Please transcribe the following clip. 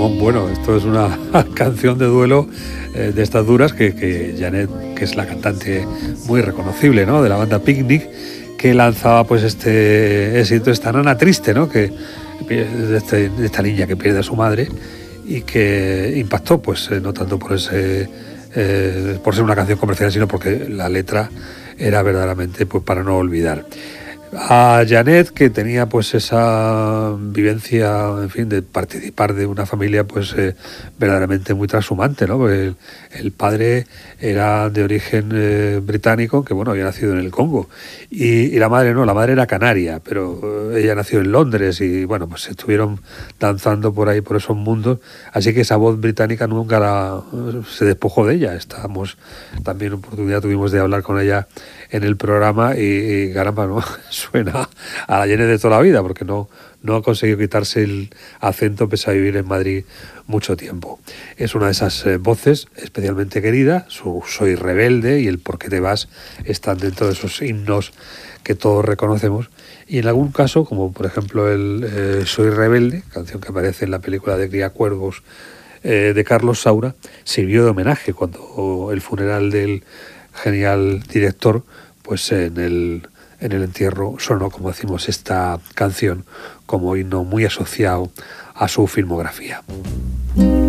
Bueno, esto es una canción de duelo de estas duras que Janet, que es la cantante muy reconocible, ¿no?, de la banda Picnic, que lanzaba pues este éxito, esta nana triste, ¿no?, que de esta niña que pierde a su madre y que impactó, pues no tanto por ese por ser una canción comercial, sino porque la letra era verdaderamente pues para no olvidar. A Janet, que tenía pues esa vivencia, en fin, de participar de una familia pues verdaderamente muy trashumante, ¿no? Porque el padre era de origen británico, que bueno, había nacido en el Congo, y la madre no, la madre era canaria, pero ella nació en Londres y bueno, pues estuvieron danzando por ahí, por esos mundos, así que esa voz británica nunca se despojó de ella. Estábamos también, oportunidad tuvimos de hablar con ella en el programa y caramba, ¿no? Suena a la Janet de toda la vida, porque no ha conseguido quitarse el acento pese a vivir en Madrid mucho tiempo. Es una de esas voces especialmente querida. Su Soy rebelde y el Por qué te vas están dentro de esos himnos que todos reconocemos, y en algún caso, como por ejemplo el Soy rebelde, canción que aparece en la película de Criacuervos de Carlos Saura, sirvió de homenaje cuando el funeral del genial director, pues en el entierro sonó, como decimos, esta canción como himno muy asociado a su filmografía.